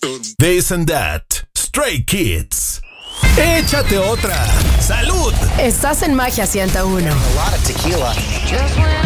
This and That, Stray Kids. Échate otra. ¡Salud! Estás en Magia 101. A lot of tequila.